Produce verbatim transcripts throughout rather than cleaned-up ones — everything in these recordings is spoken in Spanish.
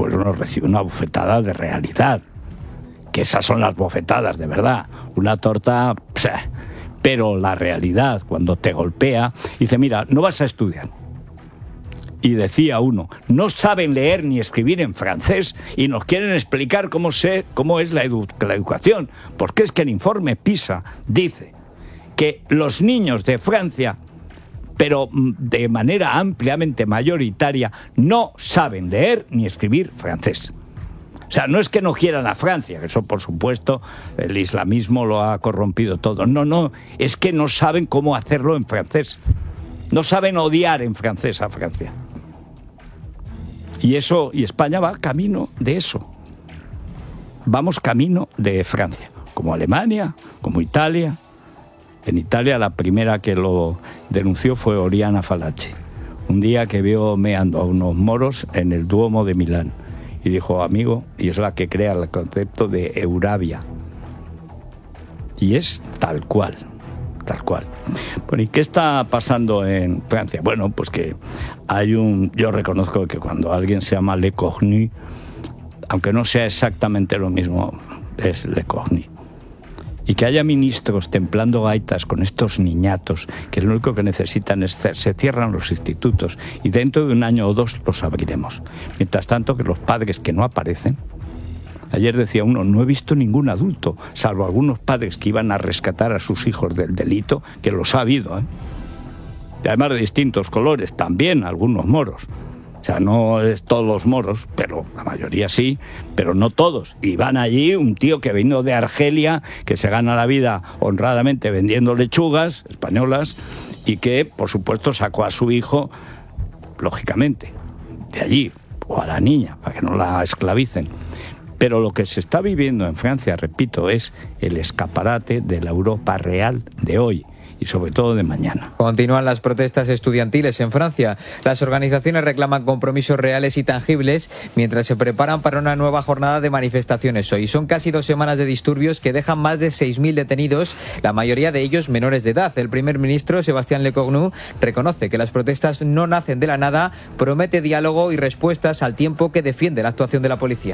pues uno recibe una bofetada de realidad, que esas son las bofetadas de verdad, una torta, pseh, pero la realidad cuando te golpea, dice, mira, no vas a estudiar. Y decía uno, no saben leer ni escribir en francés y nos quieren explicar cómo, se, cómo es la, edu la educación, porque es que el informe PISA dice que los niños de Francia, pero de manera ampliamente mayoritaria, no saben leer ni escribir francés. O sea, no es que no quieran a Francia, que eso por supuesto el islamismo lo ha corrompido todo. No, no, es que no saben cómo hacerlo en francés. No saben odiar en francés a Francia. Y eso, y España va camino de eso. Vamos camino de Francia, como Alemania, como Italia. En Italia la primera que lo denunció fue Oriana Fallaci, un día que vio meando a unos moros en el Duomo de Milán. Y dijo, amigo, y es la que crea el concepto de Eurabia. Y es tal cual, tal cual. Bueno, ¿y qué está pasando en Francia? Bueno, pues que hay un... Yo reconozco que cuando alguien se llama Le Cornu, aunque no sea exactamente lo mismo, es Le Cornu. Y que haya ministros templando gaitas con estos niñatos, que lo único que necesitan es ser, se cierran los institutos y dentro de un año o dos los abriremos. Mientras tanto, que los padres que no aparecen, ayer decía uno, no he visto ningún adulto, salvo algunos padres que iban a rescatar a sus hijos del delito, que los ha habido, ¿eh? Y además de distintos colores, también algunos moros. O sea, no es todos los moros, pero la mayoría sí, pero no todos. Y van allí un tío que vino de Argelia, que se gana la vida honradamente vendiendo lechugas españolas y que, por supuesto, sacó a su hijo, lógicamente, de allí, o a la niña, para que no la esclavicen. Pero lo que se está viviendo en Francia, repito, es el escaparate de la Europa real de hoy. Y sobre todo de mañana. Continúan las protestas estudiantiles en Francia. Las organizaciones reclaman compromisos reales y tangibles mientras se preparan para una nueva jornada de manifestaciones hoy. Son casi dos semanas de disturbios que dejan más de seis mil detenidos, la mayoría de ellos menores de edad. El primer ministro, Sébastien Lecornu, reconoce que las protestas no nacen de la nada, promete diálogo y respuestas al tiempo que defiende la actuación de la policía.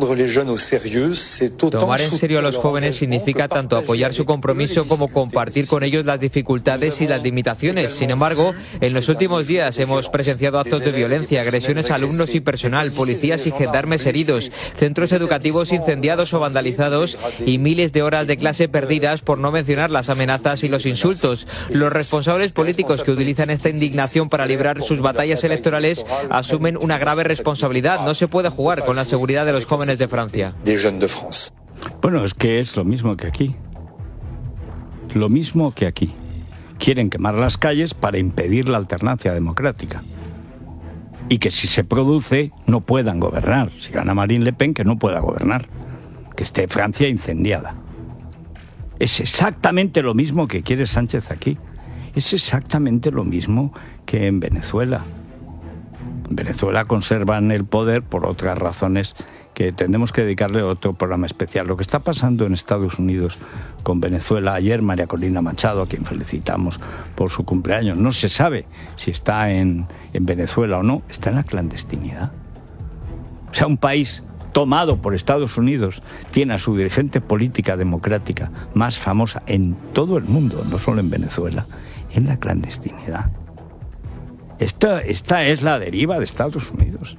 Tomar en serio a los jóvenes significa tanto apoyar su compromiso como compartir con ellos las dificultades y las limitaciones. Sin embargo, en los últimos días hemos presenciado actos de violencia, agresiones a alumnos y personal, policías y gendarmes heridos, centros educativos incendiados o vandalizados y miles de horas de clase perdidas, por no mencionar las amenazas y los insultos. Los responsables políticos que utilizan esta indignación para librar sus batallas electorales asumen una grave responsabilidad. No se puede jugar con la seguridad de los jóvenes de Francia. Bueno, es que es lo mismo que aquí. Lo mismo que aquí. Quieren quemar las calles para impedir la alternancia democrática. Y que si se produce, no puedan gobernar. Si gana Marine Le Pen, que no pueda gobernar. Que esté Francia incendiada. Es exactamente lo mismo que quiere Sánchez aquí. Es exactamente lo mismo que en Venezuela. En Venezuela conservan el poder por otras razones que tendremos que dedicarle otro programa especial. Lo que está pasando en Estados Unidos con Venezuela, ayer María Corina Machado, a quien felicitamos por su cumpleaños, no se sabe si está en, en Venezuela o no, está en la clandestinidad. O sea, un país tomado por Estados Unidos tiene a su dirigente política democrática más famosa en todo el mundo, no solo en Venezuela, en la clandestinidad. Esta, esta es la deriva de Estados Unidos.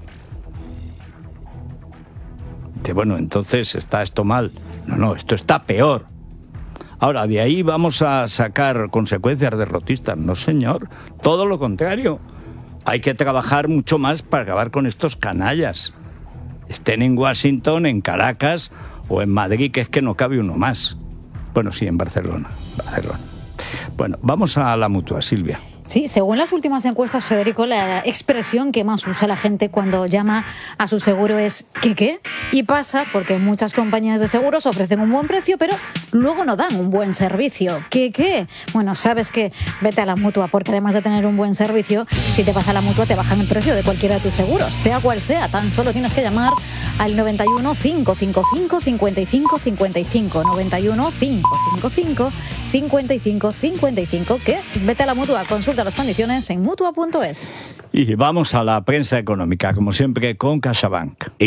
De, bueno, entonces está esto mal. No, no, esto está peor. Ahora, de ahí vamos a sacar consecuencias derrotistas. No, señor, todo lo contrario. Hay que trabajar mucho más para acabar con estos canallas. Estén en Washington, en Caracas o en Madrid, que es que no cabe uno más. Bueno, sí, en Barcelona. Barcelona. Bueno, vamos a la Mutua, Silvia. Sí, según las últimas encuestas, Federico, la expresión que más usa la gente cuando llama a su seguro es ¿qué qué? Y pasa porque muchas compañías de seguros ofrecen un buen precio, pero luego no dan un buen servicio. ¿Qué qué? Bueno, sabes que vete a la Mutua, porque además de tener un buen servicio, si te vas a la Mutua te bajan el precio de cualquiera de tus seguros, sea cual sea. Tan solo tienes que llamar al noventa y uno, cinco cinco cinco, cincuenta y cinco cincuenta y cinco, noventa y uno, cinco cinco cinco, cincuenta y cinco cincuenta y cinco, que vete a la Mutua, consulta las condiciones en mutua punto es. Y vamos a la prensa económica, como siempre, con CaixaBank.